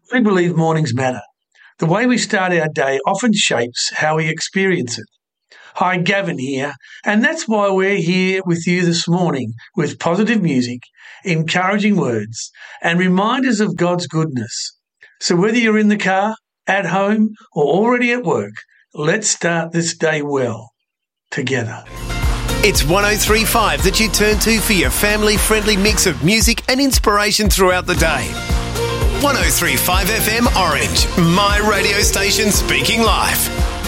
We believe mornings matter. The way we start our day often shapes how we experience it. Hi, Gavin here, and that's why we're here with you this morning with positive music, encouraging words, and reminders of God's goodness. So whether you're in the car, at home, or already at work, let's start this day well, together. It's 103.5 that you turn to for your family-friendly mix of music and inspiration throughout the day. 103.5 FM Orange, my radio station speaking live.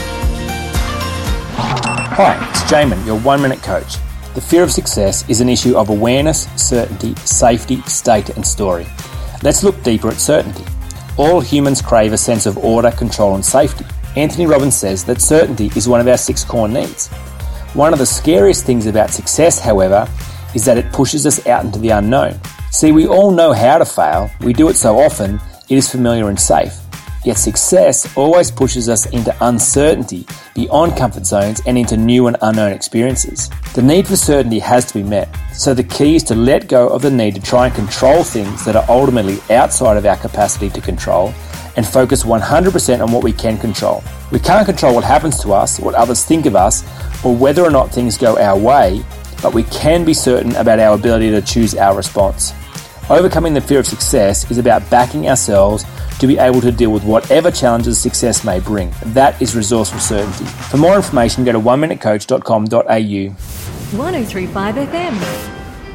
Hi, it's Jamin, your 1 Minute Coach. The fear of success is an issue of awareness, certainty, safety, state and story. Let's look deeper at certainty. All humans crave a sense of order, control and safety. Anthony Robbins says that certainty is one of our 6 core needs. One of the scariest things about success, however, is that it pushes us out into the unknown. See, we all know how to fail. We do it so often, it is familiar and safe. Yet success always pushes us into uncertainty, beyond comfort zones and into new and unknown experiences. The need for certainty has to be met. So the key is to let go of the need to try and control things that are ultimately outside of our capacity to control and focus 100% on what we can control. We can't control what happens to us, what others think of us, or whether or not things go our way, but we can be certain about our ability to choose our response. Overcoming the fear of success is about backing ourselves to be able to deal with whatever challenges success may bring. That is resourceful certainty. For more information, go to oneminutecoach.com.au. 103.5 FM.